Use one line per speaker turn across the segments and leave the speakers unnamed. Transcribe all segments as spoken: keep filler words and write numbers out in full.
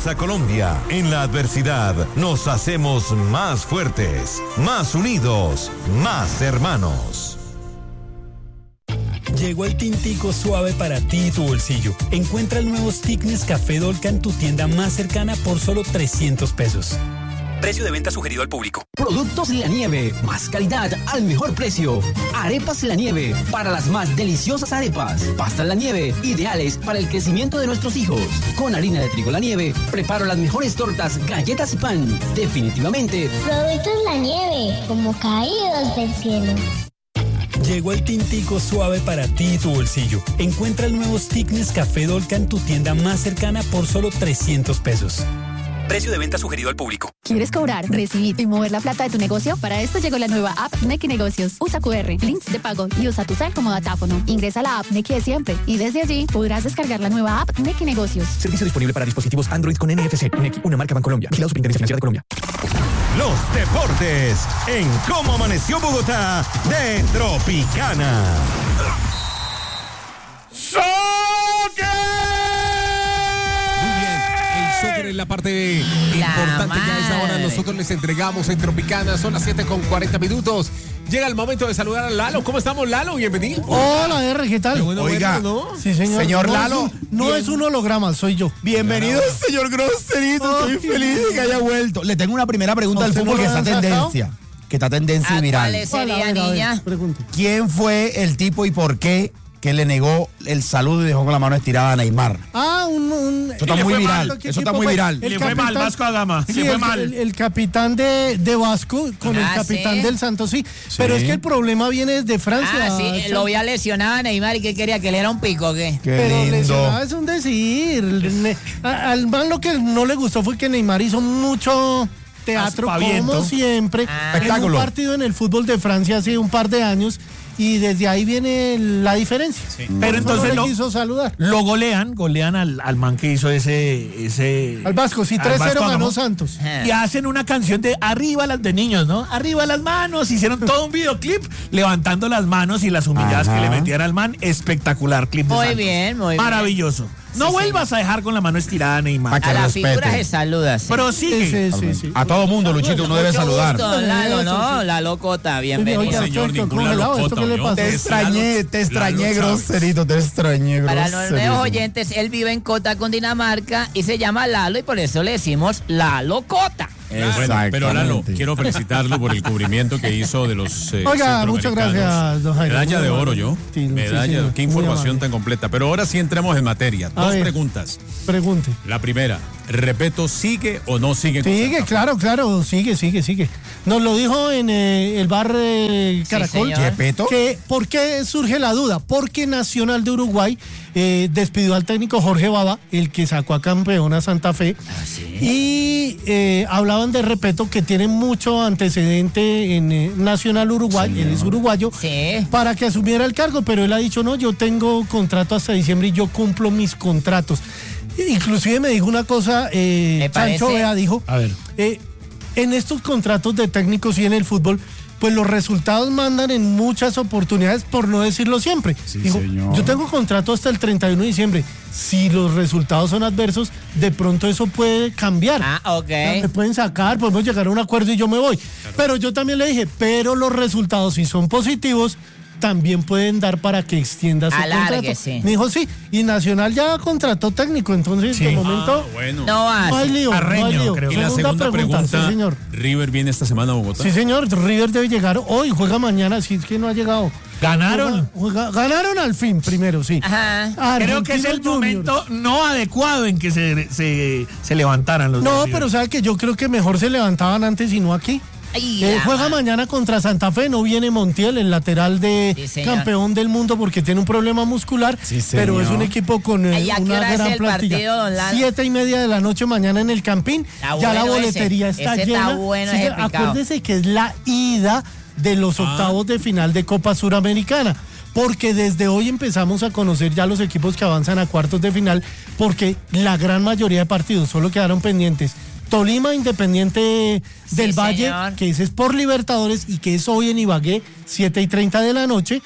Fuerza Colombia. En la adversidad nos hacemos más fuertes, más unidos, más hermanos.
Llegó el tintico suave para ti y tu bolsillo. Encuentra el nuevo Stick Nescafé Dolca en tu tienda más cercana por solo trescientos pesos. Precio de venta sugerido al público.
Productos La Nieve, más calidad al mejor precio. Arepas La Nieve, para las más deliciosas arepas. Pastas La Nieve, ideales para el crecimiento de nuestros hijos. Con harina de trigo La Nieve, preparo las mejores tortas, galletas y pan. Definitivamente.
Productos La Nieve, como caídos del cielo.
Llegó el tintico suave para ti y tu bolsillo. Encuentra el nuevo Stick Nescafé Dolca en tu tienda más cercana por solo trescientos pesos. Precio de venta sugerido al público.
¿Quieres cobrar, recibir y mover la plata de tu negocio? Para esto llegó la nueva app Nequi Negocios. Usa cu erre, links de pago y usa tu cel como datáfono. Ingresa a la app Nequi de siempre y desde allí podrás descargar la nueva app Nequi Negocios.
Servicio disponible para dispositivos Android con N F C. Nequi, una marca Bancolombia. Vigilado Superintendencia Financiera de Colombia.
Los deportes en Cómo Amaneció Bogotá de Tropicana.
En la parte la importante madre. Ya a esa hora nosotros les entregamos en Tropicana. Son las siete con cuarenta minutos. Llega el momento de saludar a Lalo. ¿Cómo estamos, Lalo? Bienvenido.
Hola, R, ¿qué tal?
Bueno,
Oiga,
bueno, ¿no?
Sí, señor.
Señor
no
Lalo.
Es un, no bien. Es un holograma, soy yo.
Bienvenido,
Claro.
señor Grosserito.
Oh,
Estoy feliz de que haya vuelto. Le tengo una primera pregunta al fútbol que está tendencia. Que está tendencia y viral.
¿Cuál sería, niña?
¿Quién fue el tipo y por qué que le negó el saludo y dejó con la mano estirada a Neymar?
Ah, un... un
eso está muy viral, mal, eso está muy viral.
El
le
capitán,
fue mal,
Vasco
da Gama,
sí,
le fue
el,
mal.
El, el capitán de, de Vasco con ah, el capitán ¿sí? del Santos, sí. sí. Pero es que el problema viene desde Francia.
Ah, sí,
Chau.
lo había lesionado a Neymar y que quería que le era un pico, ¿o qué?
Qué
Pero
lindo.
lesionado es un decir. A, al man lo que no le gustó fue que Neymar hizo mucho teatro, Aspaviento. Como siempre.
Ah.
En un partido en el fútbol de Francia hace un par de años. Y desde ahí viene la diferencia.
Sí. Pero entonces
no
lo,
quiso saludar.
lo golean, golean al, al man que hizo ese... ese
al Vasco, sí, tres cero ganó Santos.
Y hacen una canción de arriba las de niños, ¿no? Arriba las manos. Hicieron todo un videoclip levantando las manos y las humilladas Ajá. que le metían al man. Espectacular clip de
Muy
Santos.
bien, muy bien.
Maravilloso. No sí, vuelvas sí. a dejar con la mano estirada, Neymar.
A la figura se saluda. Sí.
Pero sí,
sí, sí, sí.
A todo mundo, Luchito, uno debe saludar.
Gusto, Lalo, ¿no? La locota, bienvenido.
Oye,
señor, ningún Lalocota.
¿Qué le pasó?
Te extrañé, te extrañé, Grosserito, te extrañé, Grosserito.
Para los nuevos oyentes, él vive en Cota, Cundinamarca, y se llama Lalo, y por eso le decimos Lalocota.
Bueno, pero Lalo, quiero felicitarlo por el cubrimiento que hizo de los eh,
Oiga, muchas gracias, don Jairo.
Medalla de oro, yo.
Sí,
Medalla,
sí, sí,
qué información tan completa. Pero ahora sí entremos en materia.
A
Dos
ver,
preguntas.
Pregunte.
La primera, ¿Repeto sigue o no sigue?
Sigue, claro, claro, sigue, sigue, sigue. Nos lo dijo en eh, el bar eh, Caracol.
Sí, ¿Repeto?
Que, ¿por qué surge la duda? Porque Nacional de Uruguay eh, despidió al técnico Jorge Baba, el que sacó a campeón a Santa Fe.
¿Ah, sí?
Y eh, hablaban de Repeto, que tiene mucho antecedente en eh, Nacional Uruguay, sí, él es uruguayo,
sí,
para que asumiera el cargo, pero él ha dicho, no, yo tengo contrato hasta diciembre y yo cumplo mis contratos. Inclusive me dijo una cosa, eh, Sancho Vea dijo,
a ver,
eh, en estos contratos de técnicos y en el fútbol, pues los resultados mandan en muchas oportunidades, por no decirlo siempre.
Sí,
dijo,
señor.
yo tengo contrato hasta el treinta y uno de diciembre. Si los resultados son adversos, de pronto eso puede cambiar.
Ah, ok.
O sea, me pueden sacar, podemos llegar a un acuerdo y yo me voy. Claro. Pero yo también le dije, pero los resultados, si son positivos, también pueden dar para que extienda su
Alargue,
contrato.
sí.
Me dijo, sí, y Nacional ya contrató técnico, entonces
sí.
de momento
ah, bueno.
no,
no hay lío,
Arreño,
no hay lío.
creo.
Y la segunda pregunta,
sí, señor.
¿River viene esta semana a Bogotá?
Sí, señor, River debe llegar hoy, juega mañana, si es que no ha llegado.
¿Ganaron?
Juega, juega, ganaron al fin, primero, sí.
Ajá.
Argentinos
Creo que es el
Juniors.
momento no adecuado en que se, se, se levantaran los
No,
dos
pero sabe que yo creo que mejor se levantaban antes y no aquí.
Ay,
Eh, juega mañana contra Santa Fe, no viene Montiel, el lateral de
sí,
campeón del mundo porque tiene un problema muscular,
sí,
pero es un equipo con eh,
Ay, ¿a qué
una
hora es
gran
el
plantilla.
partido, don Lalo?
Siete y media de la noche mañana en el Campín,
Está
ya
bueno
la boletería
ese,
está
ese
llena.
está bueno
Sí,
ese picado.
acuérdese que es la ida de los octavos de final de Copa Suramericana. Porque desde hoy empezamos a conocer ya los equipos que avanzan a cuartos de final, porque la gran mayoría de partidos solo quedaron pendientes. Tolima, Independiente del
sí,
Valle,
señor.
que ese es por Libertadores y que es hoy en Ibagué, siete y treinta de la noche.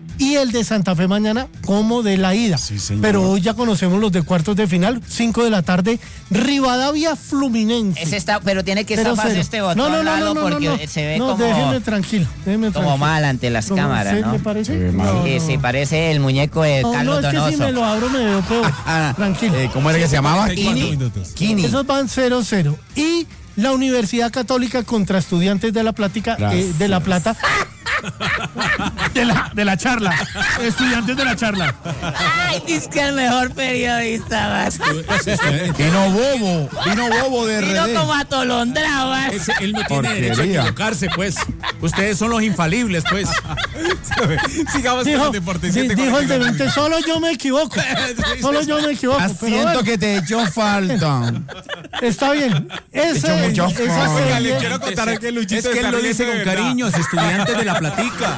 y el de Santa Fe mañana como de la ida.
Sí, señor.
Pero hoy ya conocemos los de cuartos de final, cinco de la tarde, Rivadavia Fluminense.
Ese está, pero tiene que
Cero,
zafarse
cero.
este botón,
No, no, no,
Lalo,
no, no,
porque
no.
se ve
No,
como,
déjeme tranquilo, déjeme
como
tranquilo.
mal ante las
¿Cómo
cámaras,
se
¿no?
le parece?
Se ve mal.
No,
Sí,
no.
sí, parece el muñeco de
No,
Carlos
no, es que
Donoso.
si me lo abro me veo peor. Tranquilo.
Eh, ¿Cómo era que se llamaba?
treinta y cuatro
Kini.
minutos.
Kini.
Esos van cero cero. Y la Universidad Católica contra Estudiantes de la Plática, eh, de la Plata.
De la, de la charla. Estudiantes de la charla.
Ay, dice que el mejor periodista, vas.
Vino bobo. Vino bobo de
Vino
R D.
como atolondrado, vas.
Ese- él no tiene derecho a
Porquería.
equivocarse, pues. Ustedes son los infalibles, pues.
Sigamos con
Dijo,
el deporte.
di-
siete
dijo el de
cuarenta y
veinte, solo yo me equivoco. Solo yo me equivoco.
Ah,
Pero
Siento
bueno,
que te echó falta.
está bien. Ese,
Echó mucho
esa
falta.
Oiga,
serie-
le quiero contar que Luchito
Es que él
está
lo
riendo
dice
de
con
verdad.
cariño, estudiantes de la platica.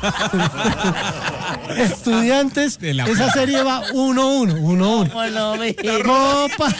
Estudiantes,
De la
esa serie va uno uno, uno uno.
Como lo vi.
Copa.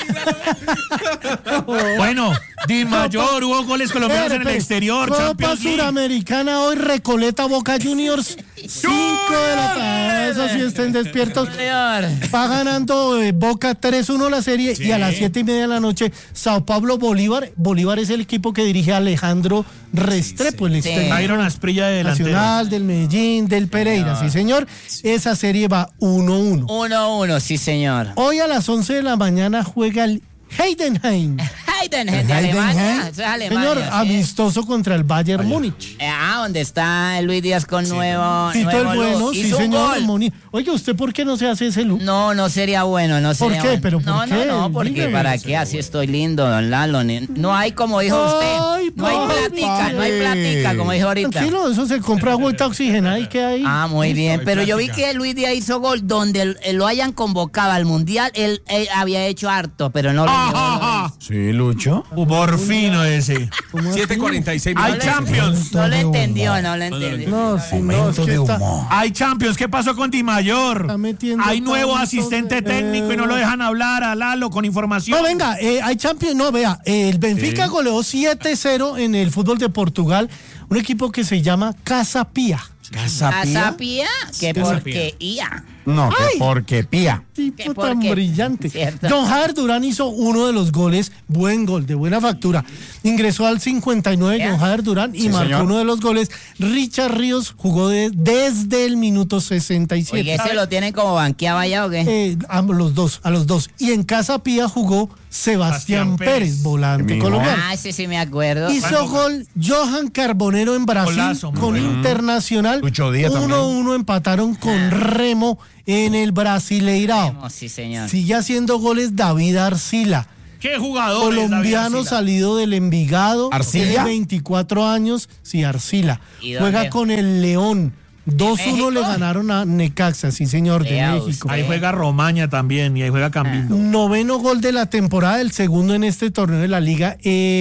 Bueno, Di Mayor, hubo goles colombianos en el
Espere,
exterior.
Copa
Champions League.
Suramericana hoy, Recoleta Boca Juniors, cinco de la tarde. Eso sí, estén despiertos.
Señor.
Va ganando eh, Boca tres uno la serie y a las siete y media de la noche Sao Paulo Bolívar. Bolívar es el equipo que dirige Alejandro Restrepo, el
Sí.
exterior
Byron Asprilla de delantero.
nacional del Medellín, del Pereira. Sí, señor. Esa serie va uno uno.
Uno, uno, sí, señor.
Hoy a las once de la mañana juega el Heidenheim.
Heidenheim de Alemania. Eso es Alemania.
Señor,
sí.
amistoso contra el Bayern Múnich.
Eh, Ah, donde está Luis Díaz con nuevo.
Tito
nuevo
el bueno,
look.
sí
Hizo un
señor.
gol.
Moni- Oye, ¿usted por qué no se hace ese look?
No, no sería bueno, no
¿Por
sería
qué?
bueno.
¿Pero por
no,
qué?
no, no, porque
Dígame.
para qué, así estoy lindo, don Lalo. ni- No hay como dijo usted.
Ay,
No hay
papi.
platica, no hay platica, como dijo ahorita.
Tranquilo, eso se compra agüita oxigenada y queda ahí.
Ah, muy bien,
hay
pero yo vi
plática.
que Luis Díaz hizo gol donde el- el lo hayan convocado al Mundial, él, él había hecho harto, pero no lo
Ah,
dio.
ah, ah.
Sí, Lucho.
Humor fino ese.
¿Cómo así?
siete cuarenta y seis
Hay
minutos.
Champions.
No lo entendió, no lo entendió.
No, sí, no, es
Momento
que
de
está,
humor.
Hay Champions. ¿Qué pasó con Di Mayor?
Está metiendo
Hay nuevo
tanto
asistente
de-
técnico y no lo dejan hablar a Lalo con información.
No, venga, eh, hay Champions. No, vea, eh, el Benfica goleó siete cero en el fútbol de Portugal. Un equipo que se llama Casa Pía.
Casa Pía.
¿Casapía? Que
Casa
porque ia.
No, que
Ay.
porque Pía.
Tipo
¿Qué
tan
por qué?
brillante.
Cierto.
John Javier Durán hizo uno de los goles, buen gol, de buena factura. Ingresó al cincuenta y nueve
¿Ya?
John Javier Durán y
Sí,
marcó
señor.
uno de los goles. Richard Ríos jugó de- desde el minuto sesenta y siete.
Oye, ¿ese lo tienen como banqueado allá o qué?
Eh, a los dos, a los dos. Y en Casa Pía jugó Sebastián
Sebastián
Pérez,
Pérez.
volante
Mijo.
colombiano.
Ah, ese sí me acuerdo.
Hizo gol Johan Carbonero en Brasil
Golazo, muy
con
bueno.
Internacional.
Lucho Díaz también.
uno uno empataron con Remo en el Brasileirao.
Oh, sí, señor.
Sigue haciendo goles David Arcila,
¿Qué jugador?
colombiano salido del Envigado,
¿Arcila?
tiene veinticuatro años, sí, Arcila.
¿Y
Juega
dónde?
con el León. dos uno
México?
le ganaron a Necaxa, sí señor, de
Vea
México.
usted.
Ahí juega Romaña también y ahí juega Cambindo.
Noveno gol de la temporada, el segundo en este torneo de la Liga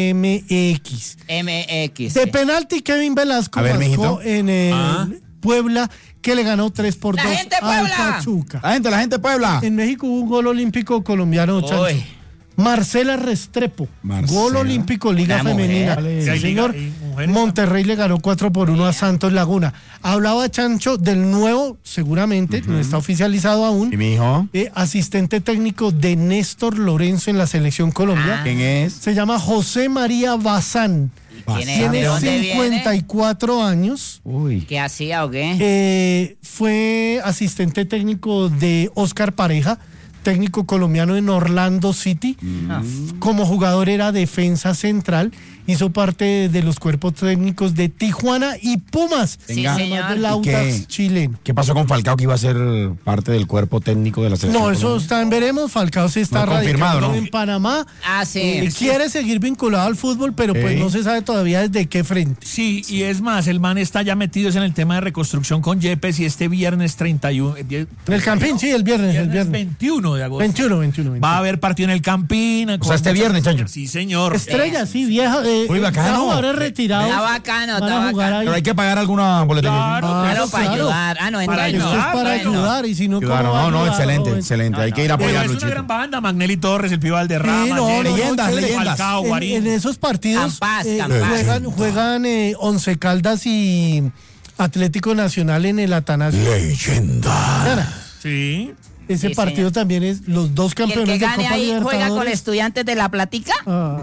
M X.
M X.
De
sí.
penalti, Kevin Velasco
A ver,
marcó
mijito.
en el
Ah.
Puebla, que le ganó tres por
¡La
dos
gente de
al
Puebla!
Pachuca.
La gente, la gente de Puebla.
En México hubo un gol olímpico colombiano, Chancho.
Uy.
Marcela Restrepo,
Marcela.
gol olímpico Liga
Una mujer.
Femenina.
Sí,
Sí,
hay liga-
señor.
hay mujeres
Monterrey le ganó cuatro por uno a Santos Laguna. Hablaba Chancho del nuevo, seguramente, no está oficializado aún,
¿Y mi hijo?
eh, asistente técnico de Néstor Lorenzo en la selección Colombia.
Ah.
¿Quién es?
Se llama José María Bazán.
¿Quién es? ¿De
Tiene
dónde
cincuenta y cuatro años.
Uy.
¿Qué hacía o qué?
Eh, fue asistente técnico de Oscar Pareja, técnico colombiano en Orlando City.
Ah.
Como jugador era defensa central. Hizo parte de los cuerpos técnicos de Tijuana y Pumas.
Sí,
Venga.
señor.
Además del
¿Y
Audax
qué?
chileno.
¿Qué pasó con Falcao que iba a ser parte del cuerpo técnico de la selección?
No, eso
Colombia?
está en veremos. Falcao se está
No, confirmado,
radicando
¿no?
en Panamá.
Ah, sí.
Eh, quiere seguir vinculado al fútbol, pero pues
Sí.
no se sabe todavía desde qué frente.
Sí, y es más, el man está ya metido en el tema de reconstrucción con Yepes y este viernes treinta y uno. eh, die-
En el Campín, sí, el viernes, el
viernes
viernes.
veintiuno de agosto.
veintiuno, veintiuno, veintiuno.
Va a haber partido en el Campín.
O sea, este viernes, Chancho.
Sí, señor.
Estrella, sí, vieja. Eh,
Muy bacano.
ya jugadores retirados.
Está bacano,
Van
está
a jugar
bacano.
ahí.
Pero hay que pagar alguna boletería.
Claro,
Ah,
Claro,
eso,
para
claro.
ayudar. Ah, no,
Para
entonces
Esto
no.
es para
Bueno.
ayudar y si no, ¿cómo
Claro,
va a
no, no,
ayudar,
excelente,
joven?
excelente. Hay que ir a
Pero
apoyar,
es una
Luchito.
gran banda, Magnelli Torres, el Pío Valderrama,
Sí, no,
Jerry,
no,
leyendas,
chévere.
leyendas.
Falcao,
En,
Guarín.
en esos partidos
Campas,
eh,
Campas.
juegan, juegan eh, Once Caldas y Atlético Nacional en el Atanasio.
Leyenda.
Sí.
Ese
Sí,
partido
señor.
también es los dos
¿Y el que
campeones de
gane
Copa
ahí juega con
Libertadores.
Estudiantes de La Platica?
Ah.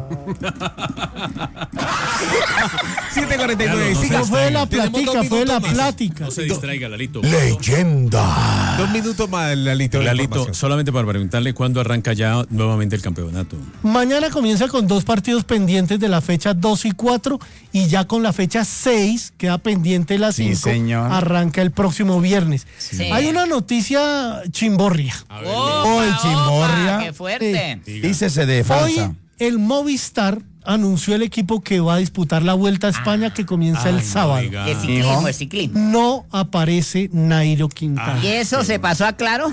siete cuarenta y nueve.
Claro, no
siga.
No fue de la
Tenemos dos
platica, fue de la
minutos más.
plática.
No se distraiga, Lalito.
Leyenda.
Dos minutos más, Lalito. de
Lalito,
información.
solamente para preguntarle cuándo arranca ya nuevamente el campeonato.
Mañana comienza con dos partidos pendientes de la fecha dos y cuatro y ya con la fecha seis queda pendiente la
Sí,
cinco.
señor.
Arranca el próximo viernes.
Sí.
Hay una noticia chimborria.
Oh, el Chimborria.
¡Qué fuerte!
Dícese de
Hoy
falsa.
el Movistar anunció el equipo que va a disputar la Vuelta a España que comienza el sábado.
El ciclismo, el ciclismo.
No aparece Nairo Quintana.
¿Y eso se pasó a Claro?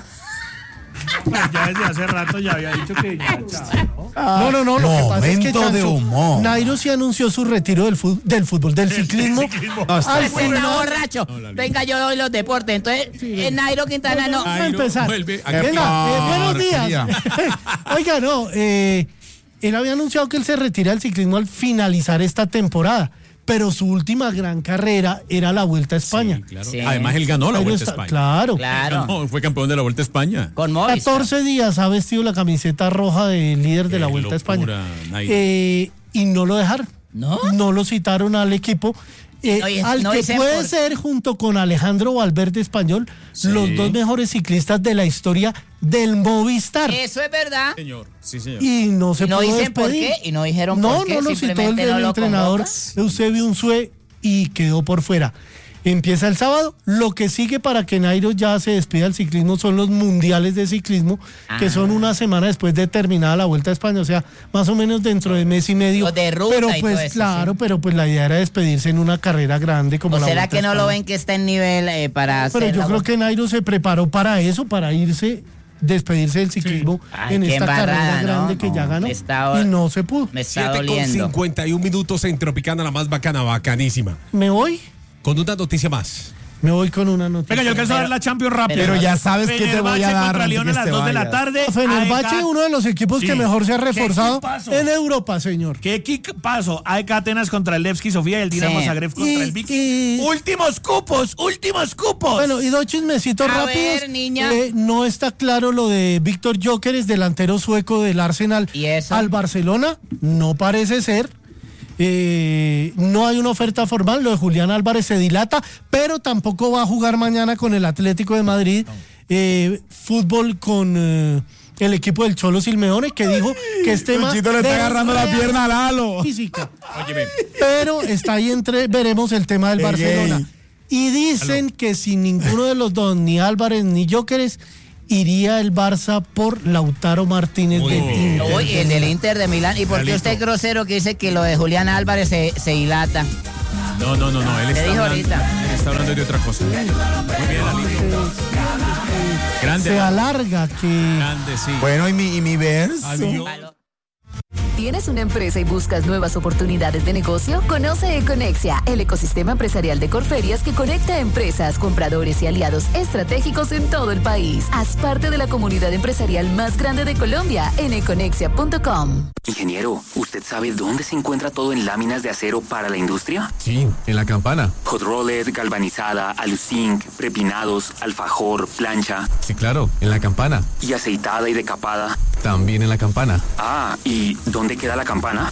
Ya desde hace rato ya había dicho que ya, chao.
No, no, no, lo que pasa es que
Momento de
Chancho,
humor.
Nairo sí anunció su retiro del fútbol, del, fútbol, del ciclismo.
No, está
Al
Pues está
final,
borracho. Venga, yo doy los deportes. Entonces, eh, Nairo Quintana no.
Vamos a empezar.
vuelve a
Venga, eh, buenos días.
porquería.
Oiga, no, eh, él había anunciado que él se retira del ciclismo al finalizar esta temporada, pero su última gran carrera era la Vuelta a España.
Claro.
Sí.
Además, él ganó la
Ahí
Vuelta a
está,
España.
Claro.
Claro.
Ganó, fue campeón de la Vuelta a España.
Con Movistar.
catorce días ha vestido la camiseta roja de líder de
Qué
la Vuelta a España.
locura, Nairo.
Eh, y no lo dejaron.
¿No?
No lo citaron al equipo. Eh,
No, y-
al
no
que
dicen
puede
por-
ser, junto con Alejandro Valverde Español, los dos mejores ciclistas de la historia del Movistar.
Eso es verdad.
Señor, sí, señor.
Y no se
¿Y no
pudo
dicen por
despedir.
qué? ¿Y no dijeron
no,
por qué?
No, no lo citó el,
Simplemente
el
no lo
entrenador
convoca.
Eusebio Unzué y quedó por fuera. Empieza el sábado. Lo que sigue para que Nairo ya se despida del ciclismo son los mundiales de ciclismo, que
Ah.
son una semana después de terminada la Vuelta a España, o sea, más o menos dentro de mes y medio.
Los de ruta
pero
y
pues
todo eso,
claro,
sí.
pero pues la idea era despedirse en una carrera grande como
¿O
la
será
Vuelta
que
a
no lo
España.
ven que está en nivel eh, para hacer
Pero yo
la
creo
Vuelta?
que Nairo se preparó para eso, para irse, despedirse del ciclismo
Ay,
en
qué
esta
embarrada,
carrera
¿no?
grande que ya
No,
ganó
me está-
y no se pudo.
Me está
siete con
doliendo.
cincuenta y un minutos en Tropicana, la más bacana, bacanísima.
Me voy,
Con una noticia más.
me voy con una noticia.
Venga, yo alcanzo a dar la Champions rápido.
Pero ya sabes que te voy a
Fenerbahce
dar
contra
antes
Lyon
que
a las
te
dos de la
vayas.
tarde.
Fenerbahce,
A E K
uno de los equipos
Sí.
que mejor se ha
¿Qué
reforzado
equipazo?
en Europa, señor.
¿Qué paso? A E K Atenas contra el Levski Sofía y el Dinamo
Sí.
Zagreb contra
Y-
el Viking.
y-
¡Últimos cupos! ¡Últimos cupos!
Bueno, y dos chismecitos
A
rápidos.
ver, niña.
Eh, no está claro lo de Víctor Gyökeres, delantero sueco del Arsenal
¿Y eso?
al Barcelona. No parece ser. Eh, no hay una oferta formal. Lo de Julián Álvarez se dilata, pero tampoco va a jugar mañana con el Atlético de Madrid. Eh, fútbol con eh, el equipo del Cholo Simeone, que dijo que es tema
Luchito le está
de
agarrando la pierna a Lalo.
física.
Óyeme,
Pero está ahí entre, veremos el tema del
Ey,
Barcelona.
ey.
Y dicen que si ninguno de los dos, ni Álvarez ni Gyökeres, iría el Barça por Lautaro Martínez
Muy
del
bien.
Inter.
Uy, el del Inter de Milán. ¿Y por qué
Lalito.
usted es grosero que dice que lo de Julián Álvarez se, se dilata?
no, no, no, no, él
Le
está
dijo
hablando,
ahorita.
él está hablando de otra cosa. Muy bien, Lalito. Grande,
Se alarga que
grande, sí.
Bueno, y mi, y mi verso.
Adiós.
¿Tienes una empresa y buscas nuevas oportunidades de negocio? Conoce Econexia, el ecosistema empresarial de Corferias que conecta a empresas, compradores y aliados estratégicos en todo el país. Haz parte de la comunidad empresarial más grande de Colombia en econexia punto com.
Ingeniero, ¿usted sabe dónde se encuentra todo en láminas de acero para la industria?
Sí, en la campana.
Hot roller, galvanizada, aluzinc, prepinados, alfajor, plancha.
Sí, claro, en la campana.
Y aceitada y decapada.
También en la campana.
Ah, ¿y dónde queda la campana?